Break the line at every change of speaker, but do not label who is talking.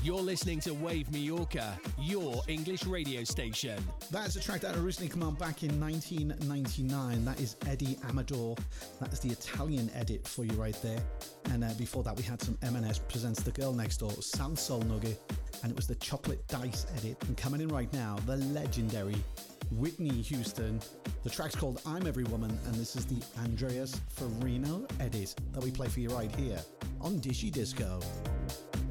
You're listening to Wave Mallorca, your English radio station.
That's a track that originally came out back in 1999. That is Eddie Amador. That is the Italian edit for you right there. And before that, we had some M&S presents The Girl Next Door, Sound Soul Nugget, and it was the Chocolate Dice edit. And coming in right now, the legendary Whitney Houston. The track's called I'm Every Woman, and this is the Andreas Farina edit that we play for you right here on Dishy Disco.